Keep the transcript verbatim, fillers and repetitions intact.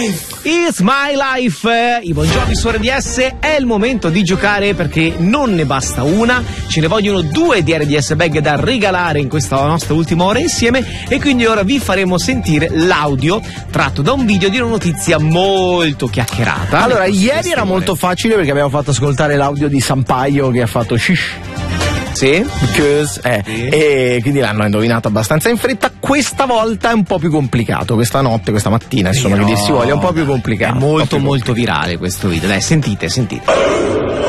It's my life. I Bon Jovi su R D S. È il momento di giocare perché non ne basta una, ce ne vogliono due di R D S Bag da regalare in questa nostra ultima ora insieme, e quindi ora vi faremo sentire l'audio tratto da un video di una notizia molto chiacchierata. Allora, ieri era molto facile perché abbiamo fatto ascoltare l'audio di Sampaio che ha fatto shish. Sì, because, eh, sì. E quindi l'hanno indovinato abbastanza in fretta. Questa volta è un po' più complicato, questa notte, questa mattina, insomma, no, che dir si voglia, è un po' più complicato. È molto più molto virale questo video. Dai, sentite, sentite.